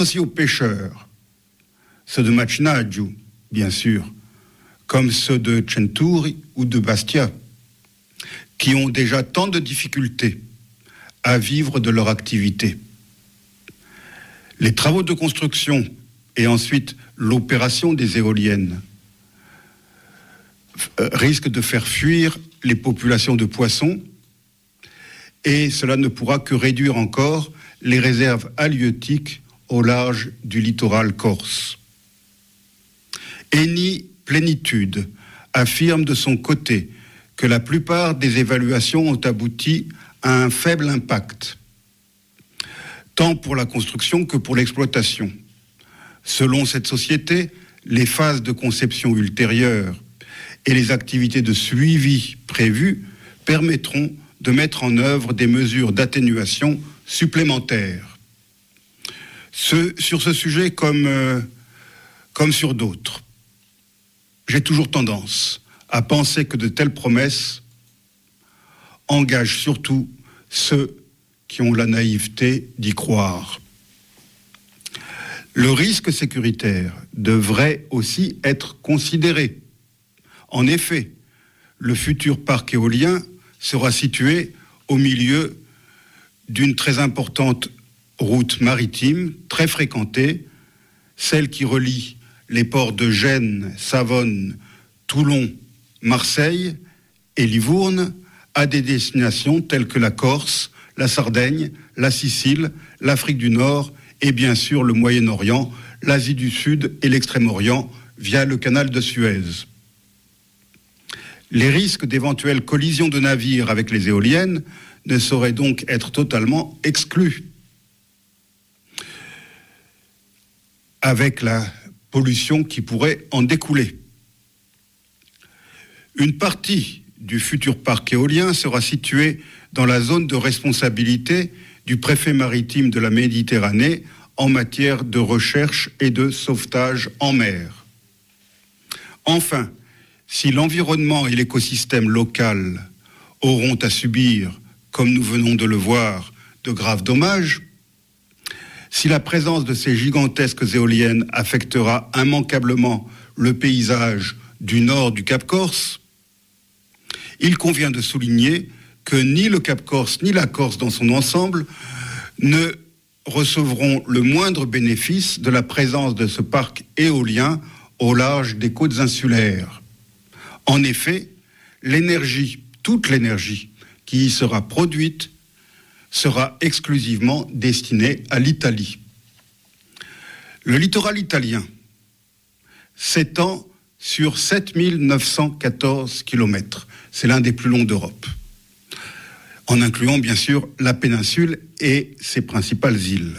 Aussi aux pêcheurs, ceux de Machinaju, bien sûr, comme ceux de Centuri ou de Bastia, qui ont déjà tant de difficultés à vivre de leur activité. Les travaux de construction et ensuite l'opération des éoliennes risquent de faire fuir les populations de poissons et cela ne pourra que réduire encore les réserves halieutiques au large du littoral corse. Eni Plénitude affirme de son côté que la plupart des évaluations ont abouti à un faible impact, tant pour la construction que pour l'exploitation. Selon cette société, les phases de conception ultérieures et les activités de suivi prévues permettront de mettre en œuvre des mesures d'atténuation supplémentaires. Sur ce sujet comme sur d'autres, j'ai toujours tendance à penser que de telles promesses engagent surtout ceux qui ont la naïveté d'y croire. Le risque sécuritaire devrait aussi être considéré. En effet, le futur parc éolien sera situé au milieu d'une très importante route maritime, très fréquentée, celle qui relie les ports de Gênes, Savone, Toulon, Marseille et Livourne à des destinations telles que la Corse, la Sardaigne, la Sicile, l'Afrique du Nord et bien sûr le Moyen-Orient, l'Asie du Sud et l'Extrême-Orient via le canal de Suez. Les risques d'éventuelles collisions de navires avec les éoliennes ne sauraient donc être totalement exclus. Avec la pollution qui pourrait en découler. Une partie du futur parc éolien sera située dans la zone de responsabilité du préfet maritime de la Méditerranée en matière de recherche et de sauvetage en mer. Enfin, si l'environnement et l'écosystème local auront à subir, comme nous venons de le voir, de graves dommages, si la présence de ces gigantesques éoliennes affectera immanquablement le paysage du nord du Cap Corse, il convient de souligner que ni le Cap Corse ni la Corse dans son ensemble ne recevront le moindre bénéfice de la présence de ce parc éolien au large des côtes insulaires. En effet, toute l'énergie qui y sera produite sera exclusivement destinée à l'Italie. Le littoral italien s'étend sur 7914 km. C'est l'un des plus longs d'Europe, en incluant bien sûr la péninsule et ses principales îles.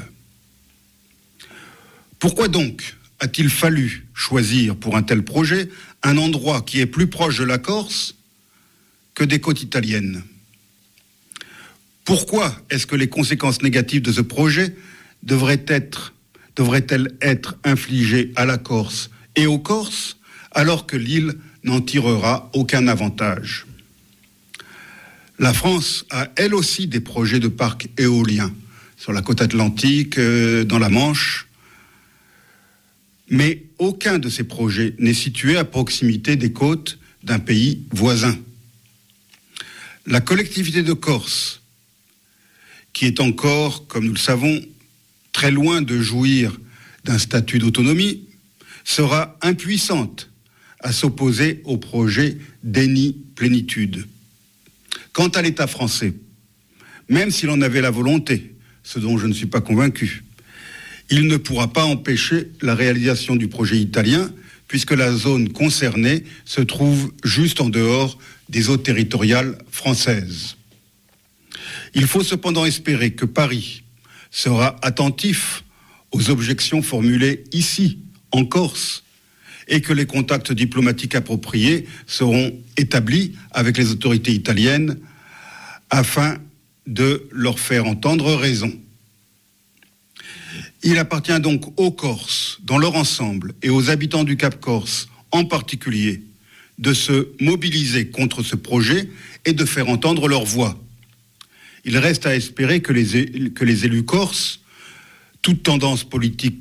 Pourquoi donc a-t-il fallu choisir pour un tel projet un endroit qui est plus proche de la Corse que des côtes italiennes ? Pourquoi est-ce que les conséquences négatives de ce projet devraient-elles être infligées à la Corse et aux Corses alors que l'île n'en tirera aucun avantage ? La France a elle aussi des projets de parcs éoliens sur la côte atlantique, dans la Manche, mais aucun de ces projets n'est situé à proximité des côtes d'un pays voisin. La collectivité de Corse, qui est encore, comme nous le savons, très loin de jouir d'un statut d'autonomie, sera impuissante à s'opposer au projet d'Eni Plénitude. Quant à l'État français, même s'il en avait la volonté, ce dont je ne suis pas convaincu, il ne pourra pas empêcher la réalisation du projet italien, puisque la zone concernée se trouve juste en dehors des eaux territoriales françaises. Il faut cependant espérer que Paris sera attentif aux objections formulées ici, en Corse, et que les contacts diplomatiques appropriés seront établis avec les autorités italiennes afin de leur faire entendre raison. Il appartient donc aux Corses, dans leur ensemble, et aux habitants du Cap Corse en particulier, de se mobiliser contre ce projet et de faire entendre leur voix. Il reste à espérer que les élus corses toute tendance politique